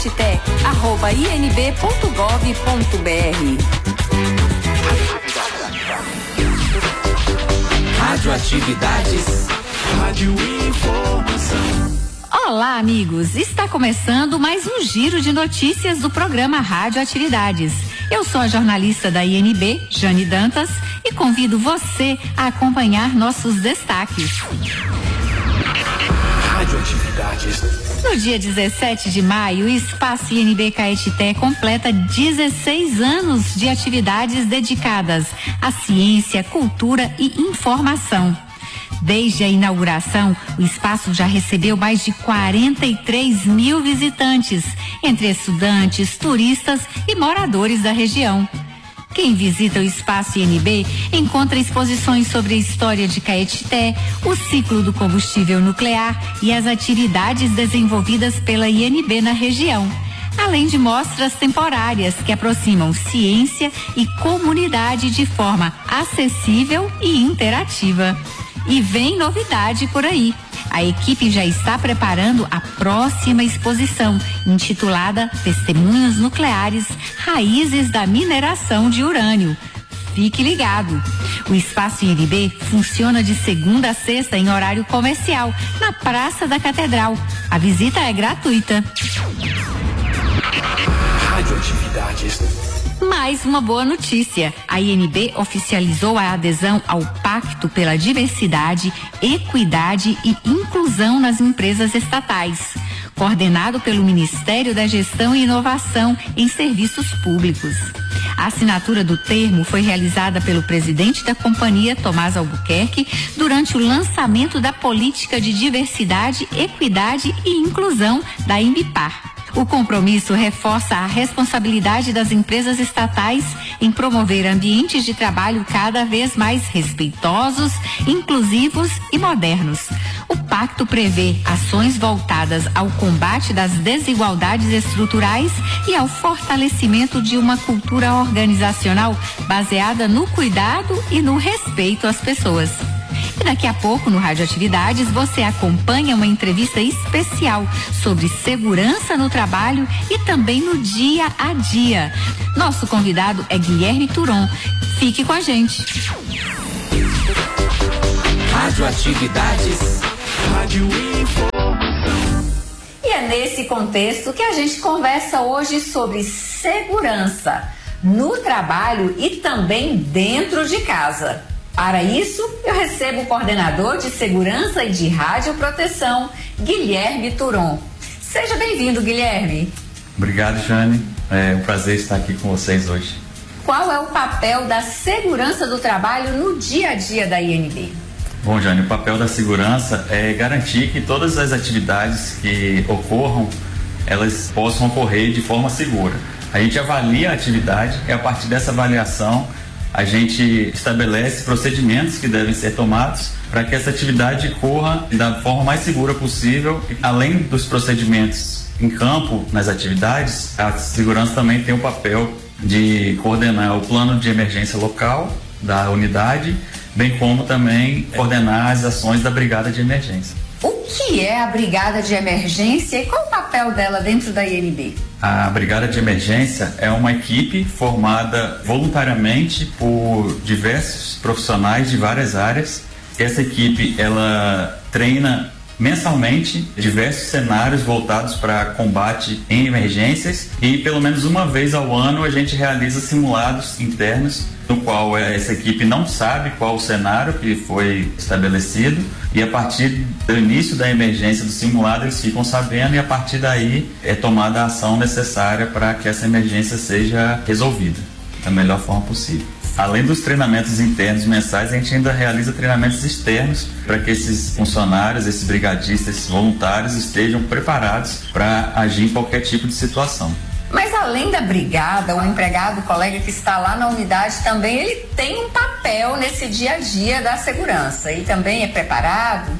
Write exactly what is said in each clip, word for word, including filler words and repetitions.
arroba i n b ponto gov ponto b r. Radioatividades. Rádio Informação. Olá, amigos! Está começando mais um giro de notícias do programa Radioatividades. Eu sou a jornalista da I N B, Jane Dantas, e convido você a acompanhar nossos destaques. Radioatividades. No dia dezessete de maio, o Espaço I N B Caetité completa dezesseis anos de atividades dedicadas à ciência, cultura e informação. Desde a inauguração, o espaço já recebeu mais de quarenta e três mil visitantes, entre estudantes, turistas e moradores da região. Quem visita o Espaço I N B encontra exposições sobre a história de Caetité, o ciclo do combustível nuclear e as atividades desenvolvidas pela I N B na região, além de mostras temporárias que aproximam ciência e comunidade de forma acessível e interativa. E vem novidade por aí. A equipe já está preparando a próxima exposição, intitulada Testemunhos Nucleares, Raízes da Mineração de Urânio. Fique ligado. O Espaço I N B funciona de segunda a sexta em horário comercial, na Praça da Catedral. A visita é gratuita. Radioatividades. Mais uma boa notícia. A I N B oficializou a adesão ao Pacto pela Diversidade, Equidade e Inclusão nas Empresas Estatais, coordenado pelo Ministério da Gestão e Inovação em Serviços Públicos. A assinatura do termo foi realizada pelo presidente da companhia, Tomás Albuquerque, durante o lançamento da Política de Diversidade, Equidade e Inclusão da Imbipar. O compromisso reforça a responsabilidade das empresas estatais em promover ambientes de trabalho cada vez mais respeitosos, inclusivos e modernos. O pacto prevê ações voltadas ao combate das desigualdades estruturais e ao fortalecimento de uma cultura organizacional baseada no cuidado e no respeito às pessoas. E daqui a pouco, no Radioatividades, você acompanha uma entrevista especial sobre segurança no trabalho e também no dia a dia. Nosso convidado é Guilherme Turon. Fique com a gente. Radioatividades. Rádio Informação. E é nesse contexto que a gente conversa hoje sobre segurança no trabalho e também dentro de casa. Para isso, eu recebo o coordenador de segurança e de radioproteção, Guilherme Turon. Seja bem-vindo, Guilherme. Obrigado, Jane. É um prazer estar aqui com vocês hoje. Qual é o papel da segurança do trabalho no dia a dia da I N B? Bom, Jane, o papel da segurança é garantir que todas as atividades que ocorram, elas possam ocorrer de forma segura. A gente avalia a atividade e a partir dessa avaliação a gente estabelece procedimentos que devem ser tomados para que essa atividade corra da forma mais segura possível. Além dos procedimentos em campo, nas atividades, a segurança também tem o papel de coordenar o plano de emergência local da unidade, bem como também coordenar as ações da brigada de emergência. O que é a brigada de emergência e qual o papel dela dentro da I N B? A Brigada de Emergência é uma equipe formada voluntariamente por diversos profissionais de várias áreas. Essa equipe, ela treina mensalmente diversos cenários voltados para combate em emergências e pelo menos uma vez ao ano a gente realiza simulados internos no qual essa equipe não sabe qual o cenário que foi estabelecido e a partir do início da emergência do simulado eles ficam sabendo e a partir daí é tomada a ação necessária para que essa emergência seja resolvida da melhor forma possível. Além dos treinamentos internos mensais, a gente ainda realiza treinamentos externos para que esses funcionários, esses brigadistas, esses voluntários estejam preparados para agir em qualquer tipo de situação. Mas além da brigada, o empregado, o colega que está lá na unidade também, ele tem um papel nesse dia a dia da segurança e também é preparado?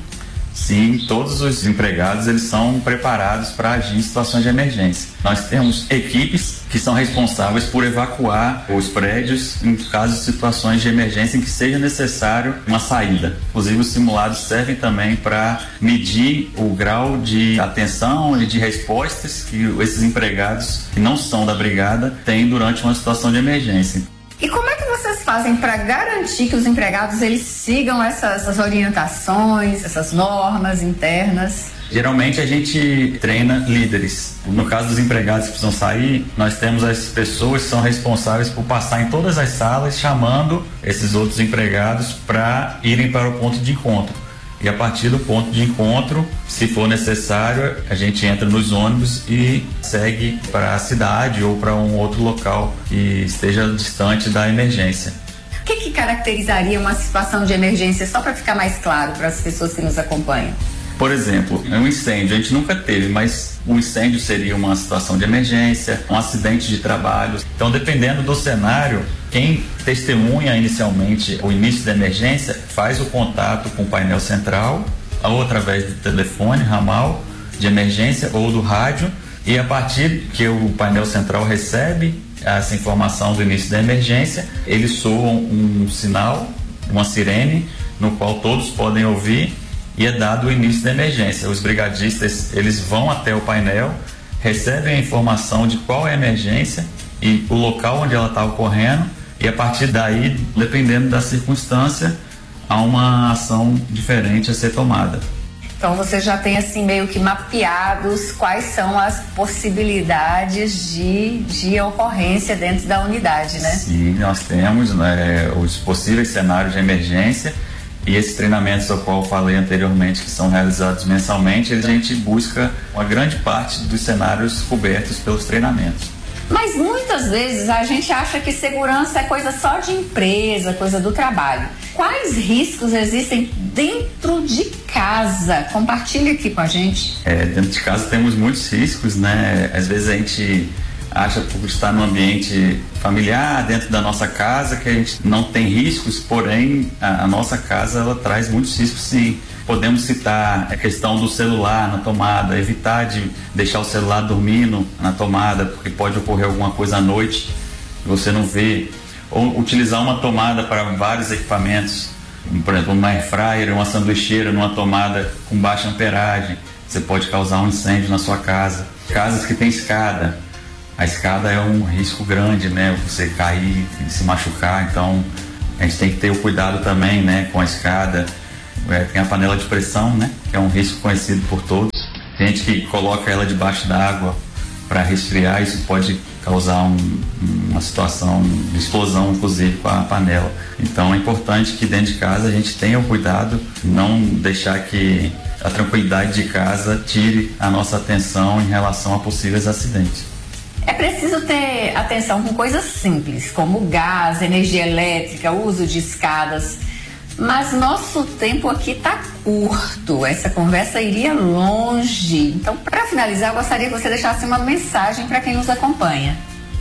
Sim, todos os empregados eles são preparados para agir em situações de emergência. Nós temos equipes que são responsáveis por evacuar os prédios em caso de situações de emergência em que seja necessário uma saída. Inclusive, os simulados servem também para medir o grau de atenção e de respostas que esses empregados que não são da brigada têm durante uma situação de emergência. E como é que vocês fazem para garantir que os empregados eles sigam essas, essas orientações, essas normas internas? Geralmente a gente treina líderes. No caso dos empregados que precisam sair, nós temos as pessoas que são responsáveis por passar em todas as salas chamando esses outros empregados para irem para o ponto de encontro. E a partir do ponto de encontro, se for necessário, a gente entra nos ônibus e segue para a cidade ou para um outro local que esteja distante da emergência. O que, que caracterizaria uma situação de emergência, só para ficar mais claro para as pessoas que nos acompanham? Por exemplo, um incêndio, a gente nunca teve, mas um incêndio seria uma situação de emergência, um acidente de trabalho. Então, dependendo do cenário, quem testemunha inicialmente o início da emergência faz o contato com o painel central, ou através do telefone, ramal de emergência ou do rádio, e a partir que o painel central recebe essa informação do início da emergência, eles soam um sinal, uma sirene, no qual todos podem ouvir, e é dado o início da emergência. Os brigadistas, eles vão até o painel, recebem a informação de qual é a emergência e o local onde ela está ocorrendo, e a partir daí, dependendo da circunstância, há uma ação diferente a ser tomada. Então você já tem assim meio que mapeados quais são as possibilidades de, de ocorrência dentro da unidade, né? Sim, nós temos, né, os possíveis cenários de emergência. E esses treinamentos ao qual eu falei anteriormente, que são realizados mensalmente, a gente busca uma grande parte dos cenários cobertos pelos treinamentos. Mas muitas vezes a gente acha que segurança é coisa só de empresa, coisa do trabalho. Quais riscos existem dentro de casa? Compartilhe aqui com a gente. É, dentro de casa temos muitos riscos, né? Às vezes a gente acha por estar no ambiente familiar, dentro da nossa casa, que a gente não tem riscos, porém a, a nossa casa ela traz muitos riscos, sim. Podemos citar a questão do celular na tomada, evitar de deixar o celular dormindo na tomada, porque pode ocorrer alguma coisa à noite que você não vê, ou utilizar uma tomada para vários equipamentos, por exemplo, uma air fryer, uma sanduicheira numa tomada com baixa amperagem, você pode causar um incêndio na sua casa. Casas que tem escada, a escada é um risco grande, né? Você cair e se machucar, então a gente tem que ter o cuidado também, né, com a escada. É, tem a panela de pressão, né, que é um risco conhecido por todos. Tem gente que coloca ela debaixo d'água para resfriar, isso pode causar um, uma situação de explosão, inclusive, com a panela. Então é importante que dentro de casa a gente tenha o cuidado, não deixar que a tranquilidade de casa tire a nossa atenção em relação a possíveis acidentes. É preciso ter atenção com coisas simples, como gás, energia elétrica, uso de escadas. Mas nosso tempo aqui está curto, essa conversa iria longe. Então, para finalizar, eu gostaria que você deixasse uma mensagem para quem nos acompanha.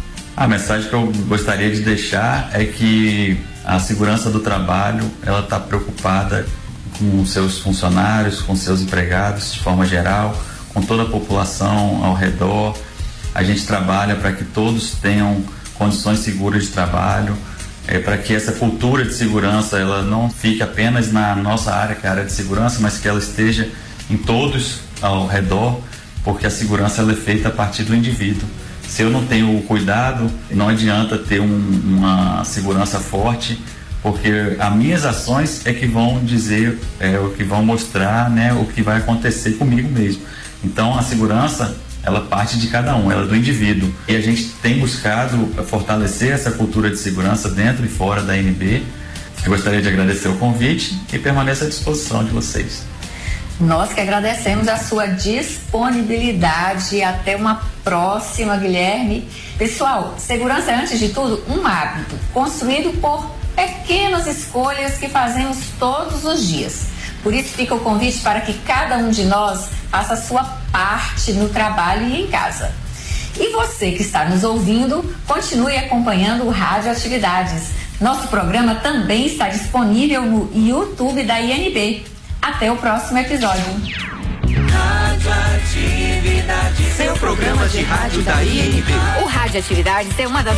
A mensagem que eu gostaria de deixar é que a segurança do trabalho, ela está preocupada com seus funcionários, com seus empregados de forma geral, com toda a população ao redor. A gente trabalha para que todos tenham condições seguras de trabalho, é, para que essa cultura de segurança ela não fique apenas na nossa área, que é a área de segurança, mas que ela esteja em todos ao redor, porque a segurança ela é feita a partir do indivíduo. Se eu não tenho o cuidado, não adianta ter um, uma segurança forte, porque as minhas ações é que vão dizer, é, o que vão mostrar, né, o que vai acontecer comigo mesmo. Então a segurança ela parte de cada um, ela é do indivíduo. E a gente tem buscado fortalecer essa cultura de segurança dentro e fora da A N B. Eu gostaria de agradecer o convite e permaneço à disposição de vocês. Nós que agradecemos a sua disponibilidade. Até uma próxima, Guilherme. Pessoal, segurança é, antes de tudo, um hábito construído por pequenas escolhas que fazemos todos os dias. Por isso fica o convite para que cada um de nós faça a sua parte no trabalho e em casa. E você que está nos ouvindo, continue acompanhando o Rádio Atividades. Nosso programa também está disponível no YouTube da I N B. Até o próximo episódio. Radioatividade, seu programa de rádio da I N P. O Radioatividades é uma das